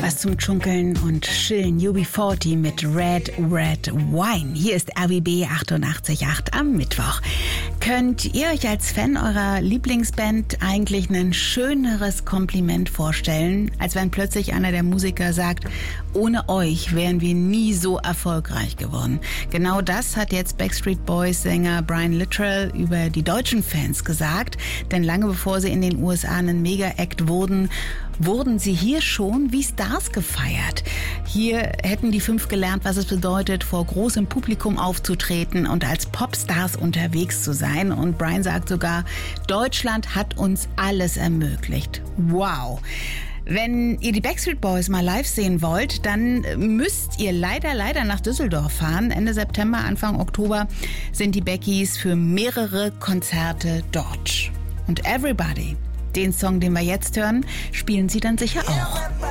Was zum Dschunkeln und Chillen. UB40 mit Red Wine. Hier ist RBB 88.8 am Mittwoch. Könnt ihr euch als Fan eurer Lieblingsband eigentlich ein schöneres Kompliment vorstellen, als wenn plötzlich einer der Musiker sagt, ohne euch wären wir nie so erfolgreich geworden? Genau das hat jetzt Backstreet Boys Sänger Brian Littrell über die deutschen Fans gesagt. Denn lange bevor sie in den USA einen Mega-Act wurden sie hier schon wie Stars gefeiert. Hier hätten die 5 gelernt, was es bedeutet, vor großem Publikum aufzutreten und als Popstars unterwegs zu sein. Und Brian sagt sogar, Deutschland hat uns alles ermöglicht. Wow! Wenn ihr die Backstreet Boys mal live sehen wollt, dann müsst ihr leider nach Düsseldorf fahren. Ende September, Anfang Oktober sind die Backies für mehrere Konzerte dort. Und Everybody, den Song, den wir jetzt hören, spielen sie dann sicher auch.